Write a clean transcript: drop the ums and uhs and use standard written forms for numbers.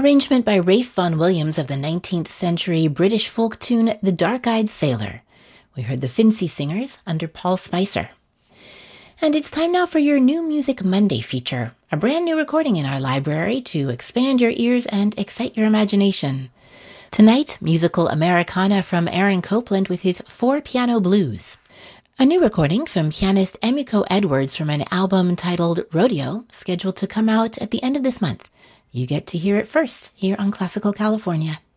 arrangement by Ralph Vaughan Williams of the 19th century British folk tune The Dark-Eyed Sailor. We heard the Fincy Singers under Paul Spicer. And it's time now for your New Music Monday feature, a brand new recording in our library to expand your ears and excite your imagination. Tonight, musical Americana from Aaron Copland with his 4-piano blues. A new recording from pianist Emiko Edwards from an album titled Rodeo, scheduled to come out at the end of this month. You get to hear it first here on Classical California.